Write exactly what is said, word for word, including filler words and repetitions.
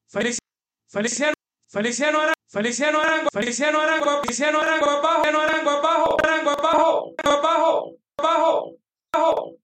Felici- Feliciano, Feliciano Arango, Feliciano Arango, Feliciano Arango, Feliciano Arango, abajo, Feliciano Arango, abajo, Arango, abajo, abajo, abajo, abajo.